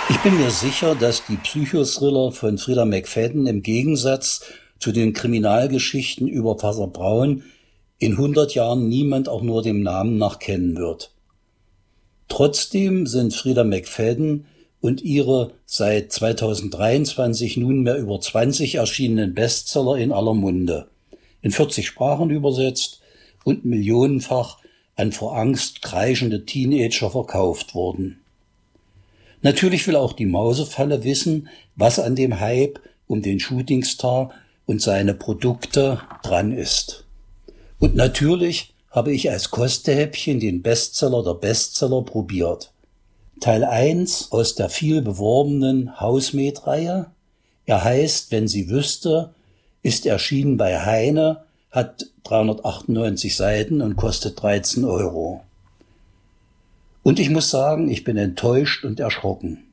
Ich bin mir sicher, dass die Psychothriller von Frida McFadden im Gegensatz zu den Kriminalgeschichten über Vater Braun in 100 Jahren niemand auch nur dem Namen nach kennen wird. Trotzdem sind Frida McFadden und ihre seit 2023 nunmehr über 20 erschienenen Bestseller in aller Munde, in 40 Sprachen übersetzt und millionenfach an vor Angst kreischende Teenager verkauft worden. Natürlich will auch die Mausefalle wissen, was an dem Hype um den Shootingstar und seine Produkte dran ist. Und natürlich habe ich als Kostehäppchen den Bestseller der Bestseller probiert. Teil 1 aus der viel beworbenen Housemaid-Reihe. Er heißt Wenn sie wüsste, ist erschienen bei Heine, hat 398 Seiten und kostet 13 €. Und ich muss sagen, ich bin enttäuscht und erschrocken.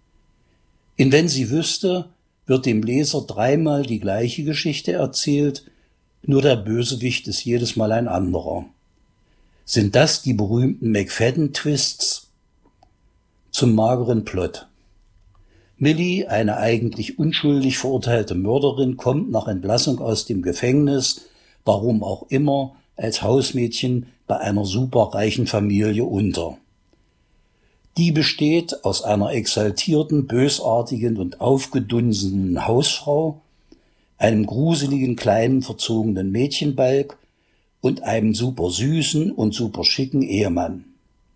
In Wenn sie wüsste, wird dem Leser dreimal die gleiche Geschichte erzählt, nur der Bösewicht ist jedes Mal ein anderer. Sind das die berühmten McFadden-Twists? Zum mageren Plot. Millie, eine eigentlich unschuldig verurteilte Mörderin, kommt nach Entlassung aus dem Gefängnis, warum auch immer, als Hausmädchen bei einer superreichen Familie unter. Die besteht aus einer exaltierten, bösartigen und aufgedunsenen Hausfrau, einem gruseligen, kleinen, verzogenen Mädchenbalg und einem super süßen und super schicken Ehemann.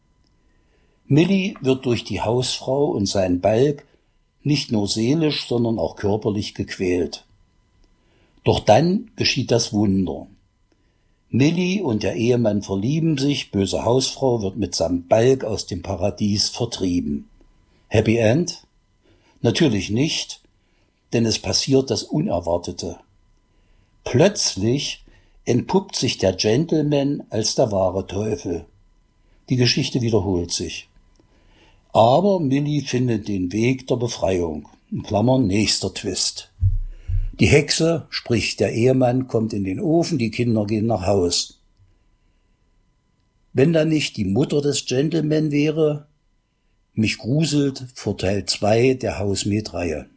Millie wird durch die Hausfrau und seinen Balg nicht nur seelisch, sondern auch körperlich gequält. Doch dann geschieht das Wunder. Millie und der Ehemann verlieben sich, böse Hausfrau wird mitsamt Balg aus dem Paradies vertrieben. Happy End? Natürlich nicht, denn es passiert das Unerwartete. Plötzlich entpuppt sich der Gentleman als der wahre Teufel. Die Geschichte wiederholt sich. Aber Millie findet den Weg der Befreiung. In Klammern nächster Twist. Die Hexe, sprich der Ehemann, kommt in den Ofen, die Kinder gehen nach Haus. Wenn da nicht die Mutter des Gentleman wäre, mich gruselt vor Teil 2 der Housemaid-Reihe.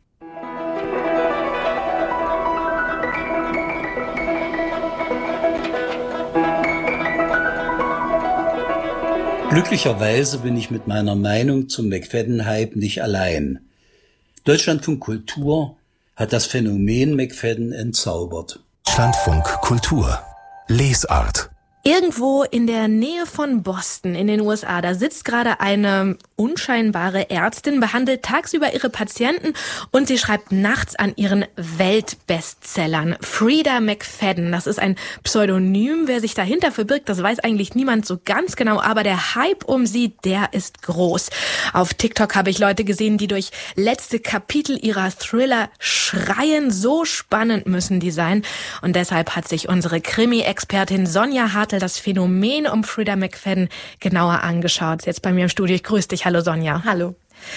Glücklicherweise bin ich mit meiner Meinung zum McFadden-Hype nicht allein. Deutschlandfunk Kultur hat das Phänomen McFadden entzaubert. Deutschlandfunk Kultur. Lesart. Irgendwo in der Nähe von Boston in den USA, da sitzt gerade eine unscheinbare Ärztin, behandelt tagsüber ihre Patienten und sie schreibt nachts an ihren Weltbestsellern. Frida McFadden, das ist ein Pseudonym. Wer sich dahinter verbirgt, das weiß eigentlich niemand so ganz genau, aber der Hype um sie, der ist groß. Auf TikTok habe ich Leute gesehen, die durch letzte Kapitel ihrer Thriller schreien. So spannend müssen die sein. Und deshalb hat sich unsere Krimi-Expertin Sonja Hartl das Phänomen um Frida McFadden genauer angeschaut. Jetzt bei mir im Studio. Ich grüße dich. Hallo Sonja. Hallo.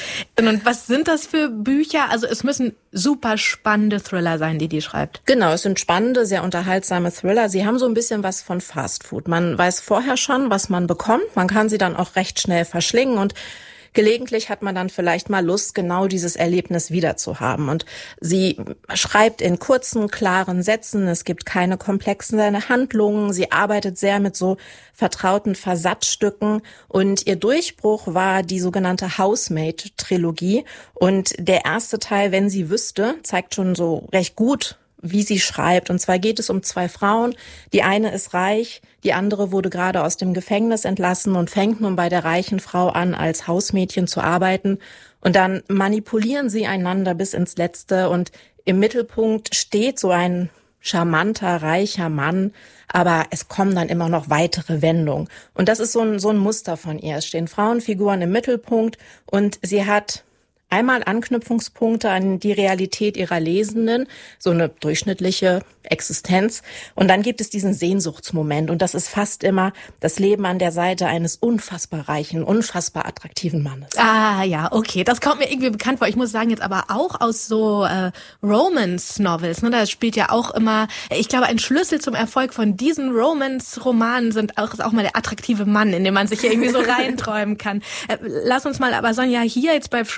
Und was sind das für Bücher? Also es müssen super spannende Thriller sein, die schreibt. Genau, es sind spannende, sehr unterhaltsame Thriller. Sie haben so ein bisschen was von Fast Food. Man weiß vorher schon, was man bekommt. Man kann sie dann auch recht schnell verschlingen und gelegentlich hat man dann vielleicht mal Lust, genau dieses Erlebnis wieder zu haben. Und sie schreibt in kurzen, klaren Sätzen. Es gibt keine komplexen Handlungen. Sie arbeitet sehr mit so vertrauten Versatzstücken. Und ihr Durchbruch war die sogenannte Housemaid-Trilogie. Und der erste Teil, Wenn sie wüsste, zeigt schon so recht gut, wie sie schreibt. Und zwar geht es um zwei Frauen. Die eine ist reich, die andere wurde gerade aus dem Gefängnis entlassen und fängt nun bei der reichen Frau an, als Hausmädchen zu arbeiten. Und dann manipulieren sie einander bis ins Letzte. Und im Mittelpunkt steht so ein charmanter, reicher Mann. Aber es kommen dann immer noch weitere Wendungen. Und das ist so ein Muster von ihr. Es stehen Frauenfiguren im Mittelpunkt und sie hat einmal Anknüpfungspunkte an die Realität ihrer Lesenden, so eine durchschnittliche Existenz. Und dann gibt es diesen Sehnsuchtsmoment. Und das ist fast immer das Leben an der Seite eines unfassbar reichen, unfassbar attraktiven Mannes. Ah ja, okay. Das kommt mir irgendwie bekannt vor. Ich muss sagen, jetzt aber auch aus so Romance-Novels. Ne? Da spielt ja auch immer, ich glaube, ein Schlüssel zum Erfolg von diesen Romance-Romanen ist auch mal der attraktive Mann, in den man sich irgendwie so reinträumen kann. Lass uns mal aber, Sonja, hier jetzt bei Frida McFadden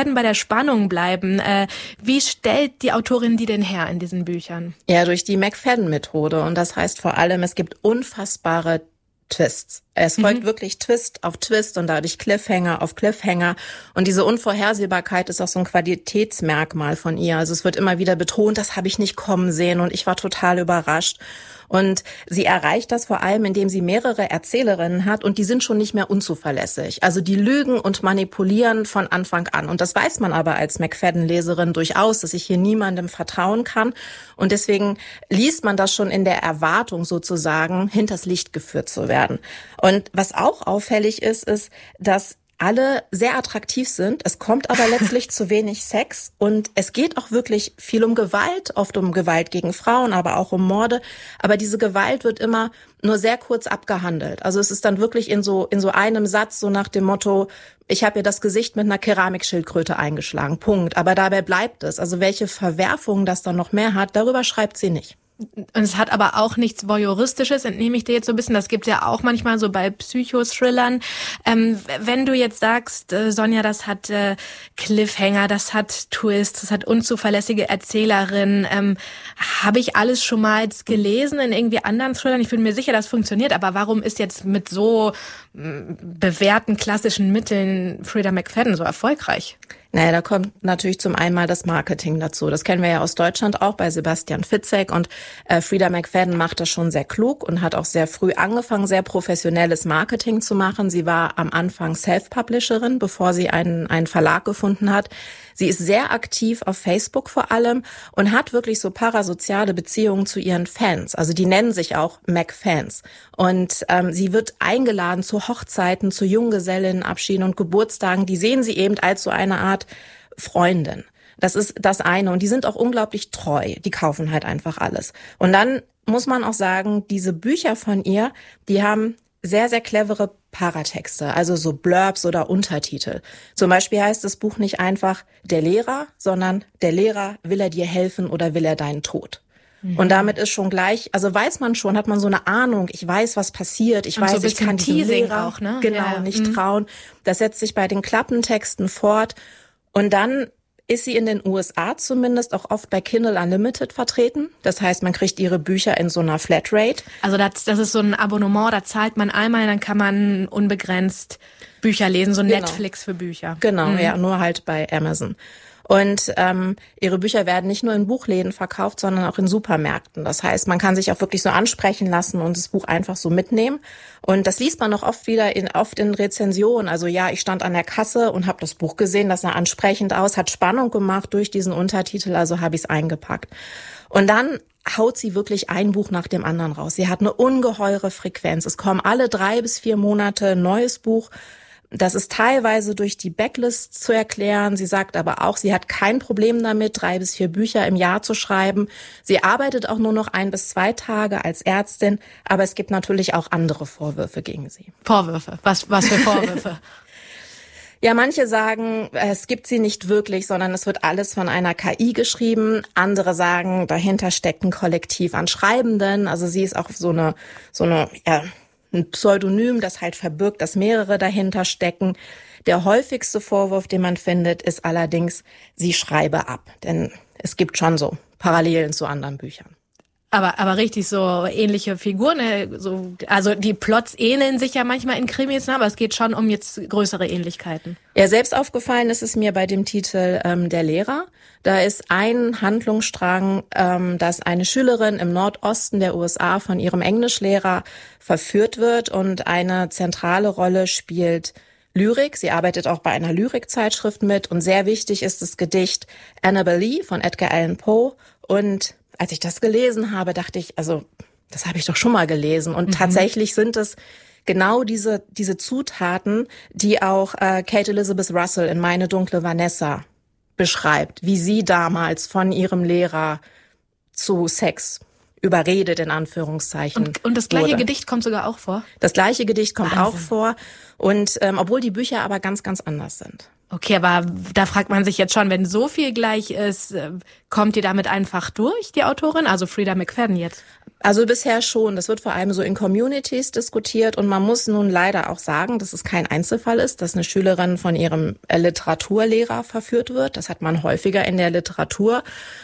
McFadden bei der Spannung bleiben. Wie stellt die Autorin die denn her in diesen Büchern? Ja, durch die McFadden-Methode. Und das heißt vor allem, es gibt unfassbare Twists. Es folgt wirklich Twist auf Twist und dadurch Cliffhanger auf Cliffhanger. Und diese Unvorhersehbarkeit ist auch so ein Qualitätsmerkmal von ihr. Also es wird immer wieder betont, das habe ich nicht kommen sehen und ich war total überrascht. Und sie erreicht das vor allem, indem sie mehrere Erzählerinnen hat und die sind schon nicht mehr unzuverlässig. Also die lügen und manipulieren von Anfang an. Und das weiß man aber als McFadden-Leserin durchaus, dass ich hier niemandem vertrauen kann. Und deswegen liest man das schon in der Erwartung sozusagen, hinters Licht geführt zu werden. Und was auch auffällig ist, dass alle sehr attraktiv sind. Es kommt aber letztlich zu wenig Sex und es geht auch wirklich viel um Gewalt, oft um Gewalt gegen Frauen, aber auch um Morde. Aber diese Gewalt wird immer nur sehr kurz abgehandelt. Also es ist dann wirklich in so einem Satz, so nach dem Motto, ich habe ihr das Gesicht mit einer Keramikschildkröte eingeschlagen. Punkt. Aber dabei bleibt es. Also welche Verwerfungen das dann noch mehr hat, darüber schreibt sie nicht. Und es hat aber auch nichts Voyeuristisches, entnehme ich dir jetzt so ein bisschen. Das gibt's ja auch manchmal so bei Psychothrillern. Wenn du jetzt sagst, Sonja, das hat Cliffhanger, das hat Twists, das hat unzuverlässige Erzählerinnen, habe ich alles schon mal gelesen in irgendwie anderen Thrillern? Ich bin mir sicher, das funktioniert, aber warum ist jetzt mit so bewährten klassischen Mitteln Frida McFadden so erfolgreich? Naja, da kommt natürlich zum einen mal das Marketing dazu. Das kennen wir ja aus Deutschland auch bei Sebastian Fitzek und Frida McFadden macht das schon sehr klug und hat auch sehr früh angefangen, sehr professionelles Marketing zu machen. Sie war am Anfang Self-Publisherin, bevor sie einen Verlag gefunden hat. Sie ist sehr aktiv auf Facebook vor allem und hat wirklich so parasoziale Beziehungen zu ihren Fans. Also die nennen sich auch McFans. Und sie wird eingeladen zu Hochzeiten, zu Junggesellinnenabschieden und Geburtstagen. Die sehen sie eben als so eine Art Freundin. Das ist das eine. Und die sind auch unglaublich treu. Die kaufen halt einfach alles. Und dann muss man auch sagen, diese Bücher von ihr, die haben sehr, sehr clevere Paratexte, also so Blurbs oder Untertitel. Zum Beispiel heißt das Buch nicht einfach der Lehrer, sondern der Lehrer, will er dir helfen oder will er deinen Tod? Und damit ist schon gleich, also weiß man schon, hat man so eine Ahnung, ich weiß, was passiert, ich und weiß, so ich kann diesem Lehrer auch, ne? Genau, nicht trauen. Das setzt sich bei den Klappentexten fort. Und dann ist sie in den USA zumindest auch oft bei Kindle Unlimited vertreten. Das heißt, man kriegt ihre Bücher in so einer Flatrate. Also das ist so ein Abonnement, da zahlt man einmal, dann kann man unbegrenzt Bücher lesen, so Genau. Netflix für Bücher. Genau, ja, nur halt bei Amazon. Und ihre Bücher werden nicht nur in Buchläden verkauft, sondern auch in Supermärkten. Das heißt, man kann sich auch wirklich so ansprechen lassen und das Buch einfach so mitnehmen. Und das liest man auch oft in Rezensionen. Also ja, ich stand an der Kasse und habe das Buch gesehen, das sah ansprechend aus, hat Spannung gemacht durch diesen Untertitel, also habe ich es eingepackt. Und dann haut sie wirklich ein Buch nach dem anderen raus. Sie hat eine ungeheure Frequenz. Es kommen alle 3 bis 4 Monate ein neues Buch. Das ist teilweise durch die Backlist zu erklären. Sie sagt aber auch, sie hat kein Problem damit, 3 bis 4 Bücher im Jahr zu schreiben. Sie arbeitet auch nur noch 1 bis 2 Tage als Ärztin, aber es gibt natürlich auch andere Vorwürfe gegen sie. Vorwürfe? Was für Vorwürfe? Ja, manche sagen, es gibt sie nicht wirklich, sondern es wird alles von einer KI geschrieben. Andere sagen, dahinter steckt ein Kollektiv an Schreibenden. Also sie ist auch so eine ein Pseudonym, das halt verbirgt, dass mehrere dahinter stecken. Der häufigste Vorwurf, den man findet, ist allerdings, sie schreibe ab. Denn es gibt schon so Parallelen zu anderen Büchern. Aber richtig so ähnliche Figuren, also die Plots ähneln sich ja manchmal in Krimis, aber es geht schon um jetzt größere Ähnlichkeiten. Ja, selbst aufgefallen ist es mir bei dem Titel Der Lehrer. Da ist ein Handlungsstrang, dass eine Schülerin im Nordosten der USA von ihrem Englischlehrer verführt wird und eine zentrale Rolle spielt Lyrik. Sie arbeitet auch bei einer Lyrikzeitschrift mit und sehr wichtig ist das Gedicht Annabel Lee von Edgar Allan Poe. Und als ich das gelesen habe, dachte ich, also das habe ich doch schon mal gelesen. Und tatsächlich sind es genau diese Zutaten, die auch Kate Elizabeth Russell in Meine dunkle Vanessa beschreibt, wie sie damals von ihrem Lehrer zu Sex überredet, in Anführungszeichen. Und das gleiche wurde. Gedicht kommt sogar auch vor? Das gleiche Gedicht kommt Wahnsinn. auch vor. Und obwohl die Bücher aber ganz, ganz anders sind. Okay, aber da fragt man sich jetzt schon, wenn so viel gleich ist, kommt die damit einfach durch, die Autorin, also Frida McFadden jetzt? Also bisher schon. Das wird vor allem so in Communities diskutiert und man muss nun leider auch sagen, dass es kein Einzelfall ist, dass eine Schülerin von ihrem Literaturlehrer verführt wird. Das hat man häufiger in der Literatur.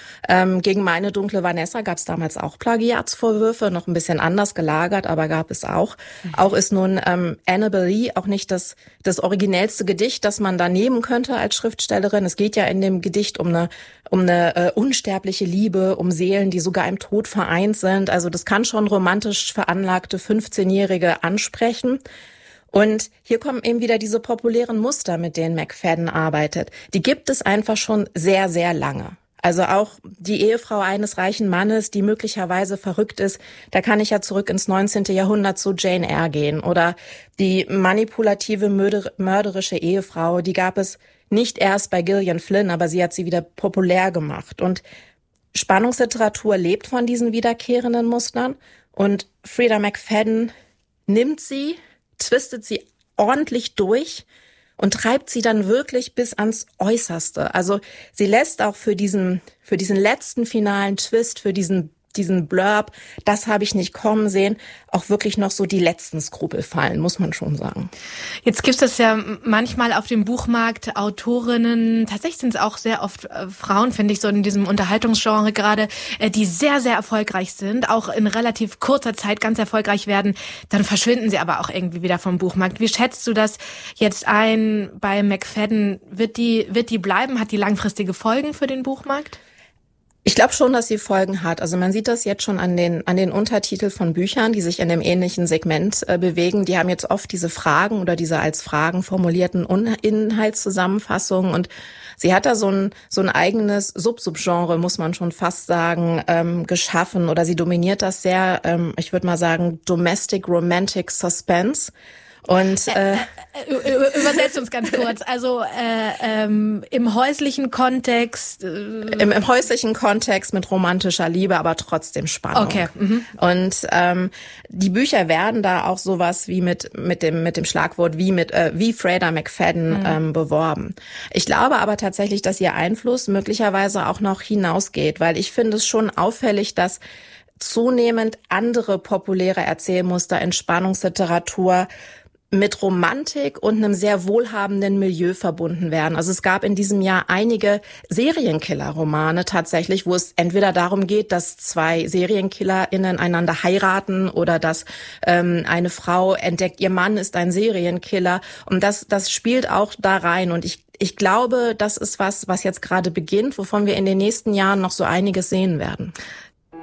Gegen meine dunkle Vanessa gab es damals auch Plagiatsvorwürfe, noch ein bisschen anders gelagert, aber gab es auch. Auch ist nun Annabel Lee auch nicht das originellste Gedicht, das man da nehmen könnte als Schriftstellerin. Es geht ja in dem Gedicht um eine unsterbliche Liebe, um Seelen, die sogar im Tod vereint sind. Also das kann schon romantisch veranlagte 15-Jährige ansprechen. Und hier kommen eben wieder diese populären Muster, mit denen McFadden arbeitet. Die gibt es einfach schon sehr, sehr lange. Also auch die Ehefrau eines reichen Mannes, die möglicherweise verrückt ist, da kann ich ja zurück ins 19. Jahrhundert zu Jane Eyre gehen. Oder die manipulative, mörderische Ehefrau, die gab es nicht erst bei Gillian Flynn, aber sie hat sie wieder populär gemacht. Und Spannungsliteratur lebt von diesen wiederkehrenden Mustern. Und Freida McFadden nimmt sie, twistet sie ordentlich durch und treibt sie dann wirklich bis ans Äußerste. Also sie lässt auch für diesen letzten finalen Twist, für diesen Blurb, das habe ich nicht kommen sehen, auch wirklich noch so die letzten Skrupel fallen, muss man schon sagen. Jetzt gibt es ja manchmal auf dem Buchmarkt Autorinnen, tatsächlich sind es auch sehr oft Frauen, finde ich, so in diesem Unterhaltungsgenre gerade, die sehr, sehr erfolgreich sind, auch in relativ kurzer Zeit ganz erfolgreich werden, dann verschwinden sie aber auch irgendwie wieder vom Buchmarkt. Wie schätzt du das jetzt ein bei McFadden? Wird die bleiben? Hat die langfristige Folgen für den Buchmarkt? Ich glaube schon, dass sie Folgen hat. Also man sieht das jetzt schon an den Untertiteln von Büchern, die sich in einem ähnlichen Segment bewegen. Die haben jetzt oft diese Fragen oder diese als Fragen formulierten Inhaltszusammenfassungen. Und sie hat da so ein eigenes Subgenre, muss man schon fast sagen, geschaffen. Oder sie dominiert das sehr, ich würde mal sagen, Domestic Romantic Suspense. Und übersetzt uns ganz kurz. Also im häuslichen Kontext. Im häuslichen Kontext mit romantischer Liebe, aber trotzdem Spannung. Okay. Und die Bücher werden da auch sowas wie mit dem Schlagwort wie Freida McFadden beworben. Ich glaube aber tatsächlich, dass ihr Einfluss möglicherweise auch noch hinausgeht, weil ich finde es schon auffällig, dass zunehmend andere populäre Erzählmuster in Spannungsliteratur mit Romantik und einem sehr wohlhabenden Milieu verbunden werden. Also es gab in diesem Jahr einige Serienkiller-Romane tatsächlich, wo es entweder darum geht, dass zwei SerienkillerInnen einander heiraten oder dass eine Frau entdeckt, ihr Mann ist ein Serienkiller. Und das spielt auch da rein. Und ich glaube, das ist was jetzt gerade beginnt, wovon wir in den nächsten Jahren noch so einiges sehen werden.